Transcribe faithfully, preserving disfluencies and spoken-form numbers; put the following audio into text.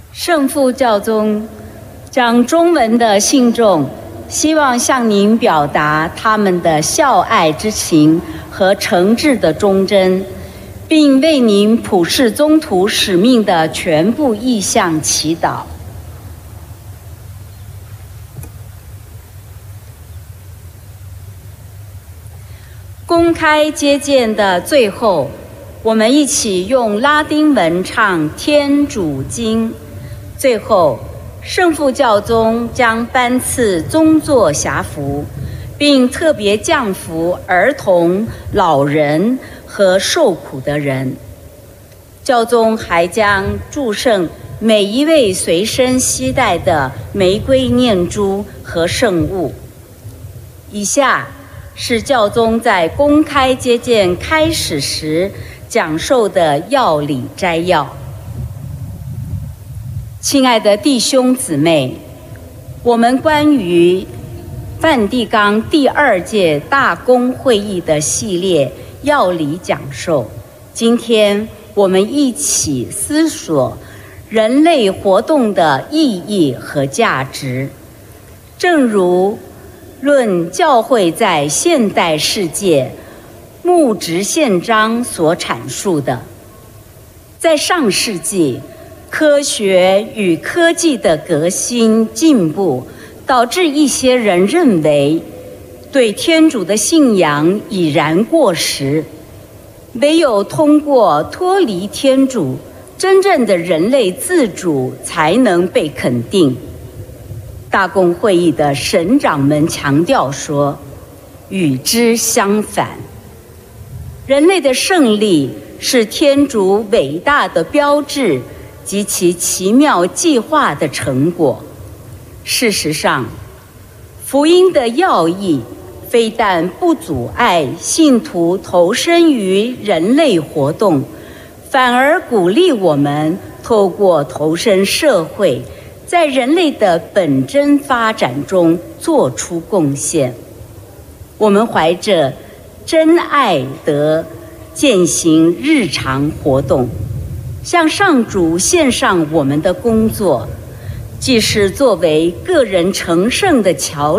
圣父教宗将中文的信众希望向您表达他们的孝爱之情和诚挚的忠贞，并为您普世宗徒使命的全部意向祈祷。公开接见的最后，我们一起用拉丁文唱《天主经》。最后，圣父教宗将颁赐宗座辖服，并特别降福儿童、老人和受苦的人。教宗还将祝圣每一位随身携带的玫瑰念珠和圣物。以下是教宗在公开接见开始时讲授的要理摘要。亲爱的弟兄姊妹，我们关于梵蒂冈第二届大公会议的系列要理讲授，今天我们一起思索人类活动的意义和价值。正如论教会在现代世界牧职宪章所阐述的，在上世纪，科学与科技的革新进步，导致一些人认为对天主的信仰已然过时，唯有通过脱离天主，真正的人类自主才能被肯定。大公会议的神长们强调说，与之相反，人类的胜利是天主伟大的标志及其奇妙计划的成果。事实上，福音的要义非但不阻碍信徒投身于人类活动，反而鼓励我们透过投身社会，在人类的本真发展中做出贡献。我们怀着真爱德践行日常活动，向上主献上我们的工作，既是作为个人成圣的桥